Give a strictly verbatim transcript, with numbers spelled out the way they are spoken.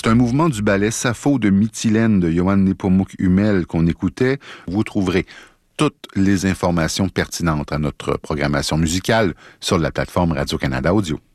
C'est un mouvement du ballet Sappho de Mytilène de Johann Nepomuk Hummel qu'on écoutait. Vous trouverez toutes les informations pertinentes à notre programmation musicale sur la plateforme Radio-Canada Audio.